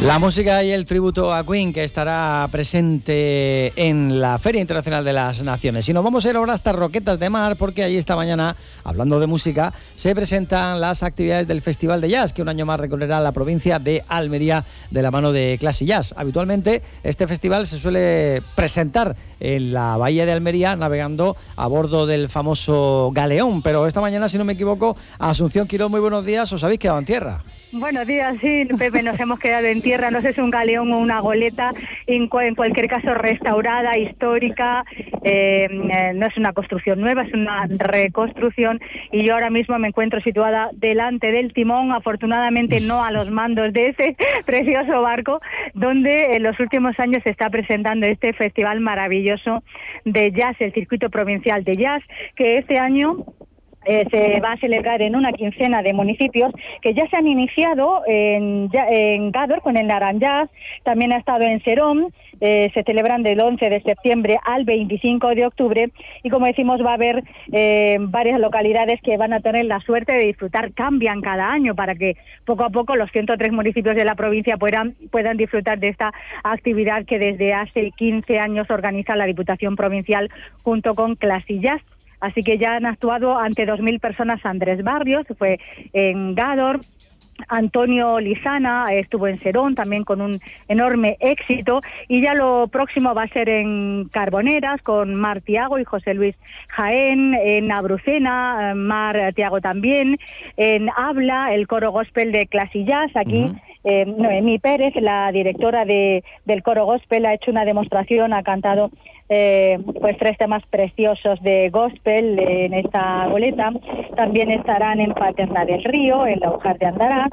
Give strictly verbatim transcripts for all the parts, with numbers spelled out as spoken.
La música y el tributo a Queen, que estará presente en la Feria Internacional de las Naciones. Y nos vamos a ir ahora hasta Roquetas de Mar, porque allí esta mañana, hablando de música, se presentan las actividades del Festival de Jazz, que un año más recorrerá la provincia de Almería de la mano de Classic Jazz. Habitualmente este festival se suele presentar en la bahía de Almería, navegando a bordo del famoso galeón, pero esta mañana, si no me equivoco, Asunción Quirós, muy buenos días, os habéis quedado en tierra. Buenos días, sí, Pepe, nos hemos quedado en tierra, no sé si es un galeón o una goleta, en, cu- en cualquier caso restaurada, histórica, eh, eh, no es una construcción nueva, es una reconstrucción, y yo ahora mismo me encuentro situada delante del timón, afortunadamente no a los mandos de ese precioso barco, donde en los últimos años se está presentando este festival maravilloso de jazz, el circuito provincial de jazz, que este año Eh, se va a celebrar en una quincena de municipios que ya se han iniciado en, en Gádor con el Naranjaz, también ha estado en Serón, eh, se celebran del once de septiembre al veinticinco de octubre, y como decimos va a haber eh, varias localidades que van a tener la suerte de disfrutar, cambian cada año para que poco a poco los ciento tres municipios de la provincia puedan, puedan disfrutar de esta actividad que desde hace quince años organiza la Diputación Provincial junto con Classic Jazz. Así que ya han actuado ante dos mil personas Andrés Barrios, fue en Gádor. Antonio Lizana estuvo en Serón también con un enorme éxito, y ya lo próximo va a ser en Carboneras con Mar Tiago y José Luis Jaén, en Abrucena, Mar Tiago también, en Habla, el coro gospel de Classic Jazz, aquí uh-huh. eh, Noemí Pérez, la directora de, del coro gospel, ha hecho una demostración, ha cantado Eh, pues tres temas preciosos de gospel eh, en esta goleta. También estarán en Paterna del Río, en la Ujar de Andarax,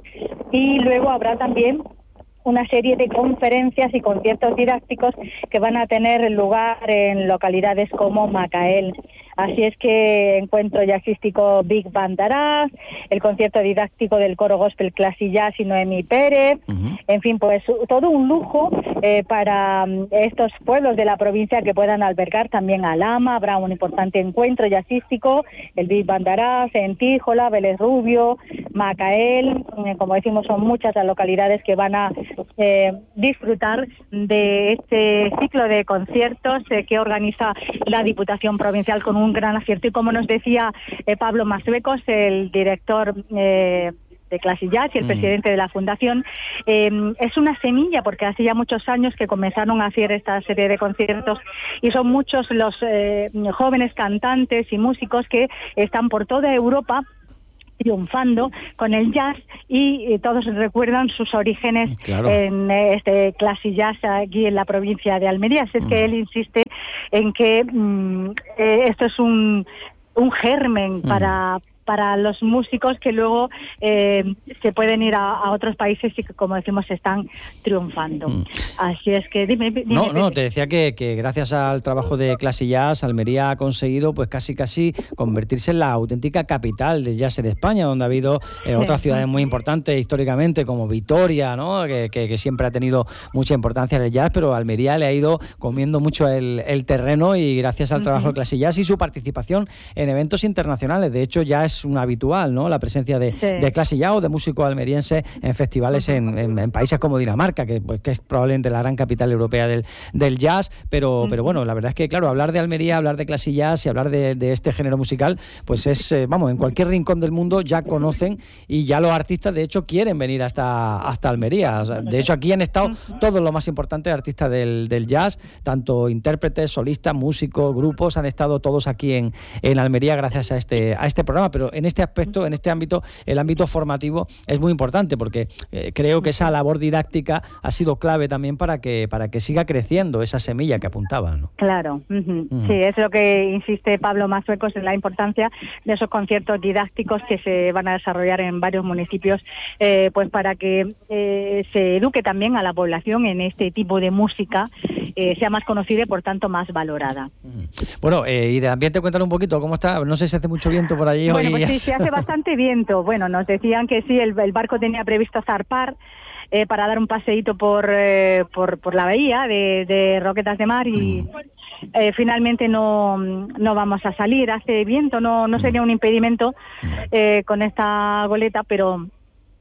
y luego habrá también una serie de conferencias y conciertos didácticos que van a tener lugar en localidades como Macael. Así es que encuentro jazzístico Big Band Daraz, el concierto didáctico del coro gospel Classic Jazz y Noemí Pérez, uh-huh. en fin, pues todo un lujo eh, para estos pueblos de la provincia que puedan albergar también a Lama. Habrá un importante encuentro jazzístico, el Big Band Daraz, en Tíjola, Vélez Rubio, Macael, eh, como decimos, son muchas las localidades que van a eh, disfrutar de este ciclo de conciertos eh, que organiza la Diputación Provincial con un gran acierto. Y como nos decía eh, Pablo Masuecos, el director eh, de Classic Jazz y el mm. presidente de la fundación, eh, es una semilla, porque hace ya muchos años que comenzaron a hacer esta serie de conciertos, y son muchos los eh, jóvenes cantantes y músicos que están por toda Europa triunfando con el jazz, y eh, todos recuerdan sus orígenes claro. en eh, este Classic Jazz aquí en la provincia de Almería. Así es mm. que él insiste en que mm, eh, esto es un, un germen mm. para para los músicos que luego eh, se pueden ir a, a otros países y que, como decimos, están triunfando. Mm. Así es que dime, dime No, Pepe. no, te decía que, que gracias al trabajo de Classic Jazz, Almería ha conseguido pues casi casi convertirse en la auténtica capital del jazz en España, donde ha habido eh, otras ciudades muy importantes históricamente, como Vitoria, ¿no? que, que, que siempre ha tenido mucha importancia en el jazz, pero Almería le ha ido comiendo mucho el, el terreno, y gracias al trabajo uh-huh. de Classic Jazz y su participación en eventos internacionales. De hecho, ya es una habitual, ¿no? La presencia de, sí. de Classic Jazz o de músicos almerienses en festivales uh-huh. en, en, en países como Dinamarca, que, pues, que es probablemente la gran capital europea del, del jazz, pero, uh-huh. pero bueno, la verdad es que, claro, hablar de Almería, hablar de Classic Jazz y hablar de, de este género musical, pues es, eh, vamos, en cualquier rincón del mundo ya conocen, y ya los artistas, de hecho, quieren venir hasta, hasta Almería. O sea, de hecho, aquí han estado uh-huh. todos los más importantes artistas del, del jazz, tanto intérpretes, solistas, músicos, grupos, han estado todos aquí en, en Almería gracias a este, a este programa, pero en este aspecto, en este ámbito, el ámbito formativo es muy importante, porque eh, creo que esa labor didáctica ha sido clave también para que para que siga creciendo esa semilla que apuntaban, ¿no? Claro, uh-huh. uh-huh. sí, es lo que insiste Pablo Masuecos, en la importancia de esos conciertos didácticos que se van a desarrollar en varios municipios, eh, pues para que eh, se eduque también a la población en este tipo de música, eh, sea más conocida y por tanto más valorada. Uh-huh. Bueno, eh, y del ambiente, cuéntanos un poquito, ¿cómo está? No sé si hace mucho viento por allí. Bueno, hoy. Pues sí, se hace bastante viento. Bueno, nos decían que sí, el, el barco tenía previsto zarpar eh, para dar un paseíto por, eh, por por la bahía de, de Roquetas de Mar, y mm. eh, finalmente no no vamos a salir. Hace viento, no no sería un impedimento eh, con esta goleta, pero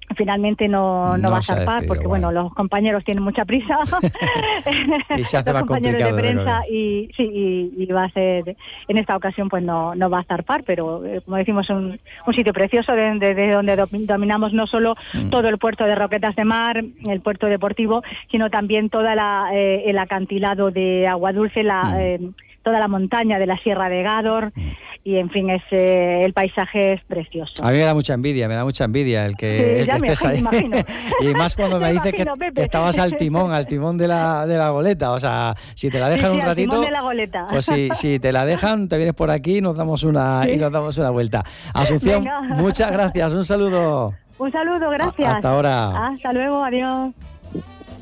finalmente no, no, No va a se ha zarpar, decidido, porque bueno. bueno, los compañeros tienen mucha prisa. Y se hace los más compañeros complicado, de de prensa verdad. y sí, y, y va a ser, en esta ocasión pues no, no va a zarpar, pero eh, como decimos, un, un sitio precioso de, de, de donde domi- dominamos no solo Mm. todo el puerto de Roquetas de Mar, el puerto deportivo, sino también toda la eh, el acantilado de Agua Dulce, la Mm. eh, toda la montaña de la Sierra de Gádor, y en fin, es eh, el paisaje es precioso. A mí me da mucha envidia, me da mucha envidia el que, Sí, el ya que me estés ahí. imagino. Y más cuando me Me dices que, imagino, Pepe. que estabas al timón, al timón de la, de la goleta. O sea, si te la dejan Sí, sí, un al ratito, timón de la goleta. pues si, si te la dejan, te vienes por aquí y nos damos una, Sí. y nos damos una vuelta. Asunción, Venga. muchas gracias, un saludo. Un saludo, gracias. Hasta ahora. Hasta luego, adiós.